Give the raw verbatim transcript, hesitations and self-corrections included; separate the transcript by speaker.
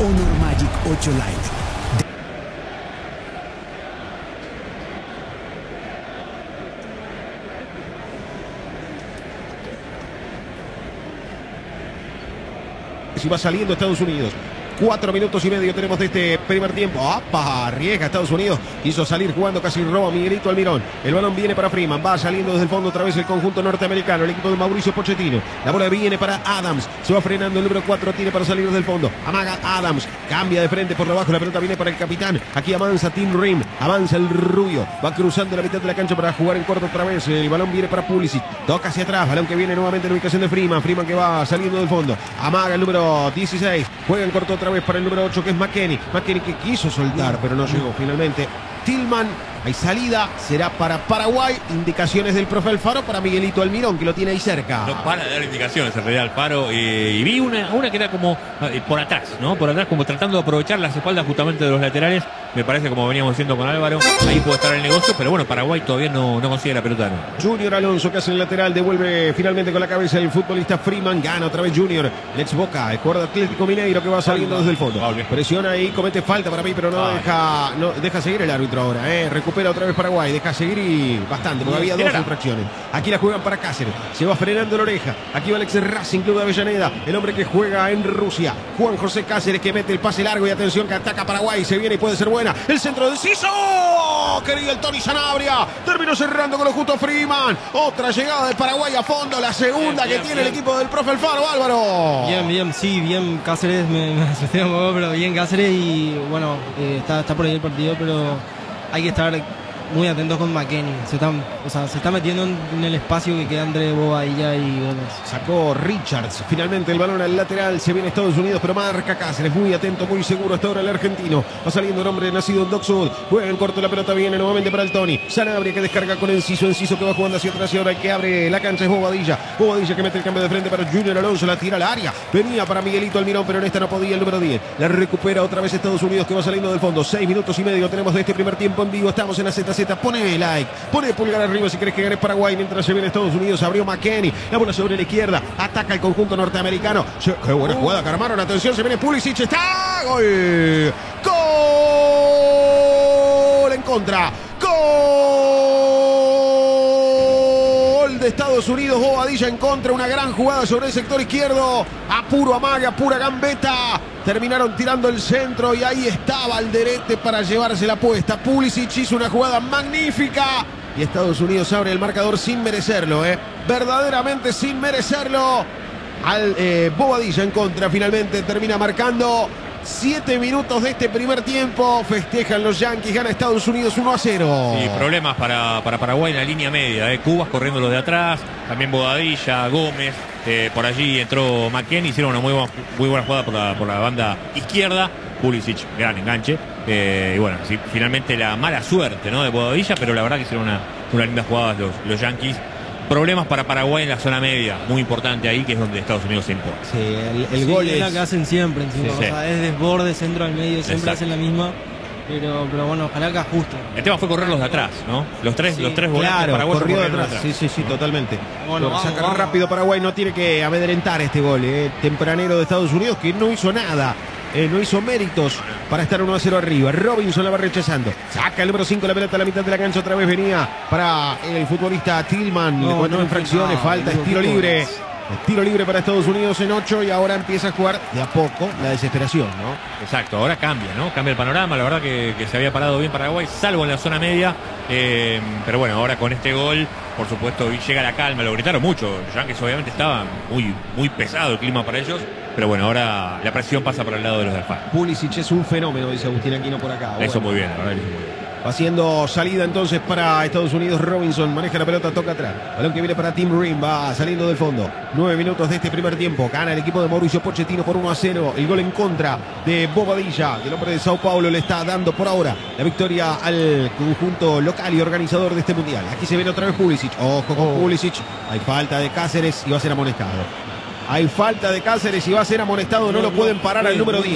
Speaker 1: Honor Magic ocho Lite.
Speaker 2: Si va saliendo Estados Unidos. Cuatro minutos y medio tenemos de este primer tiempo. ¡Apa! Arriesga Estados Unidos. Quiso salir jugando, casi roba Miguelito Almirón. El balón viene para Freeman. Va saliendo desde el fondo otra vez el conjunto norteamericano. El equipo de Mauricio Pochettino. La bola viene para Adams. Se va frenando el número cuatro. Tiene para salir desde el fondo. Amaga Adams. Cambia de frente por debajo. La pelota viene para el capitán. Aquí avanza Tim Rim. Avanza el rubio. Va cruzando la mitad de la cancha para jugar en corto otra vez. El balón viene para Pulisic. Toca hacia atrás. Balón que viene nuevamente en la ubicación de Freeman. Freeman que va saliendo del fondo. Amaga el número dieciséis. Juega en corto otra vez para el número ocho que es McKennie. McKennie que quiso soltar pero no llegó finalmente. Tillman, hay salida, será para Paraguay. Indicaciones del profe Alfaro para Miguelito Almirón, que lo tiene ahí cerca.
Speaker 3: No para de dar indicaciones en realidad Alfaro. Eh, y vi una, una que era como eh, por atrás, ¿no? Por atrás, como tratando de aprovechar las espaldas justamente de los laterales. Me parece, como veníamos diciendo con Álvaro, ahí puede estar el negocio, pero bueno, Paraguay todavía no, no consigue la pelota, ¿no?
Speaker 2: Junior Alonso que hace el lateral, devuelve finalmente con la cabeza el futbolista Freeman, gana otra vez Junior. Lex Boca, el jugador de Atlético Mineiro que va saliendo desde el fondo. Presiona ahí, comete falta para mí, pero no deja, no deja seguir el árbitro ahora, ¿eh? Recupera otra vez Paraguay, deja seguir y bastante, porque había dos infracciones. Aquí la juegan para Cáceres, se va frenando la oreja. Aquí va el ex Racing Club de Avellaneda, el hombre que juega en Rusia, Juan José Cáceres, que mete el pase largo y atención que ataca Paraguay, se viene y puede ser buena. El centro de Ciso, quería el Tony Sanabria, terminó cerrando con lo justo Freeman. Otra llegada de Paraguay a fondo, la segunda bien, bien, que tiene bien el equipo del profe Alfaro, Álvaro.
Speaker 4: Bien, bien, sí, bien Cáceres, me, me asusté un poco, pero bien Cáceres y bueno, eh, está, está por ahí el partido, pero hay que estar muy atentos con McKennie. Se están, o sea, se está metiendo en, en el espacio que queda entre Bobadilla y Gómez.
Speaker 2: Sacó Richards. Finalmente el balón al lateral. Se viene Estados Unidos, pero marca Cáceres. Muy atento, muy seguro hasta ahora el argentino. Va saliendo el hombre nacido en Dock Sud. Juega en corto, la pelota viene nuevamente para el Tony. Sanabria que descarga con Enciso. Enciso que va jugando hacia atrás y ahora el que abre la cancha es Bobadilla. Bobadilla que mete el cambio de frente para Junior Alonso. La tira al área. Venía para Miguelito Almirón, pero en esta no podía el número diez. La recupera otra vez Estados Unidos que va saliendo del fondo. Seis minutos y medio tenemos de este primer tiempo en vivo. Estamos en la Z Z. Pone like. Pone el pulgar arriba si crees que gane Paraguay mientras se viene Estados Unidos. Abrió McKennie. La bola sobre la izquierda. Ataca el conjunto norteamericano. Qué buena jugada que armaron. Atención, se viene Pulisic. Está. Gol. Gol en contra. Gol de Estados Unidos. Bobadilla en contra. Una gran jugada sobre el sector izquierdo. A puro amague, a pura gambeta. Terminaron tirando el centro y ahí estaba Alderete para llevarse la puesta. Pulisic hizo una jugada magnífica y Estados Unidos abre el marcador sin merecerlo, ¿eh? Verdaderamente sin merecerlo. Al eh, Bobadilla en contra finalmente termina marcando. Siete minutos de este primer tiempo. Festejan los Yankees. Gana Estados Unidos uno a cero.
Speaker 3: Sí, problemas para, para Paraguay en la línea media. ¿eh? Cubas corriendo los de atrás. También Bobadilla, Gómez. Eh, por allí entró McKennie. Hicieron una muy buena, muy buena jugada por la, por la banda izquierda. Pulisic, gran enganche. Eh, y bueno, sí, finalmente la mala suerte, ¿no? de Bobadilla. Pero la verdad que hicieron una, una linda jugada los, los Yankees. Problemas para Paraguay en la zona media, muy importante ahí, que es donde Estados Unidos se impone.
Speaker 4: Sí, el, el sí, gol es la que hacen siempre, encima, sí, sí. O sea, es desborde, centro al medio, siempre Exacto. hacen la misma. Pero, pero bueno, ojalá que ajusten.
Speaker 3: El tema fue correrlos de atrás, ¿no? Los tres, sí, los tres volantes
Speaker 2: claro,
Speaker 3: paraguayos
Speaker 2: corrió de atrás.
Speaker 3: atrás.
Speaker 2: Sí, sí, sí, totalmente.
Speaker 4: Bueno,
Speaker 2: Por
Speaker 4: vamos,
Speaker 2: sacar
Speaker 4: vamos.
Speaker 2: rápido Paraguay, no tiene que amedrentar este gol, ¿eh? Tempranero de Estados Unidos que no hizo nada. Eh, no hizo méritos para estar uno a cero arriba. Robinson la va rechazando. Saca el número cinco la pelota a la mitad de la cancha. Otra vez venía para el futbolista Tillman. No, Le cuentan no, infracciones, no, falta, no, tiro libre. Tiro libre para Estados Unidos en ocho y ahora empieza a jugar de a poco la desesperación, ¿no?
Speaker 3: Exacto, ahora cambia, ¿no? Cambia el panorama. La verdad que, que se había parado bien Paraguay, salvo en la zona media. Eh, pero bueno, ahora con este gol, por supuesto, llega la calma. Lo gritaron mucho. Los Yankees obviamente estaba muy, muy pesado el clima para ellos. Pero bueno, ahora la presión pasa por el lado de los del Alfaro.
Speaker 2: Pulisic es un fenómeno, dice Agustín Aquino por acá.
Speaker 3: Eso
Speaker 2: bueno.
Speaker 3: muy bien, la verdad, eso muy bien.
Speaker 2: Va haciendo salida entonces para Estados Unidos. Robinson maneja la pelota, toca atrás. Balón que viene para Tim Rim, va saliendo del fondo. Nueve minutos de este primer tiempo. Gana el equipo de Mauricio Pochettino por uno a cero. El gol en contra de Bobadilla, del hombre de Sao Paulo, le está dando por ahora la victoria al conjunto local y organizador de este mundial. Aquí se viene otra vez Pulisic. Ojo con Pulisic. Hay falta de Cáceres y va a ser amonestado. Hay falta de Cáceres y va a ser amonestado. No lo pueden parar al número diez.